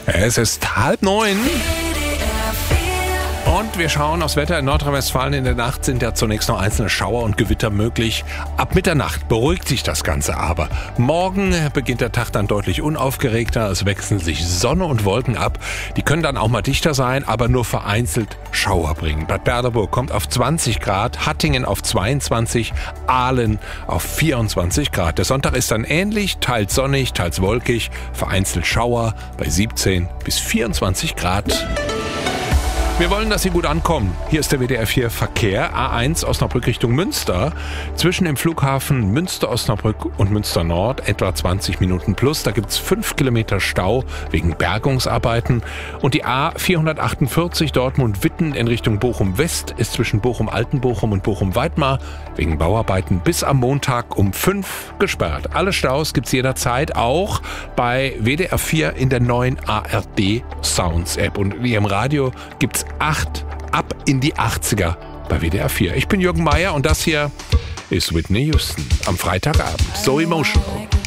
Es ist 8:30. Und wir schauen aufs Wetter in Nordrhein-Westfalen. In der Nacht sind ja zunächst noch einzelne Schauer und Gewitter möglich. Ab Mitternacht beruhigt sich das Ganze aber. Morgen beginnt der Tag dann deutlich unaufgeregter. Es wechseln sich Sonne und Wolken ab. Die können dann auch mal dichter sein, aber nur vereinzelt Schauer bringen. Bad Berleburg kommt auf 20 Grad, Hattingen auf 22, Aalen auf 24 Grad. Der Sonntag ist dann ähnlich, teils sonnig, teils wolkig, vereinzelt Schauer bei 17 bis 24 Grad. Wir wollen, dass Sie gut ankommen. Hier ist der WDR 4 Verkehr. A1 Osnabrück Richtung Münster. Zwischen dem Flughafen Münster-Osnabrück und Münster-Nord etwa 20 Minuten plus. Da gibt es 5 Kilometer Stau wegen Bergungsarbeiten. Und die A448 Dortmund-Witten in Richtung Bochum-West ist zwischen Bochum-Altenbochum und Bochum-Weidmar wegen Bauarbeiten bis am Montag um 5 gesperrt. Alle Staus gibt es jederzeit auch bei WDR 4 in der neuen ARD Sounds App. Und wie im Radio gibt es 8 ab in die 80er bei WDR 4. Ich bin Jürgen Meier und das hier ist Whitney Houston am Freitagabend. So emotional.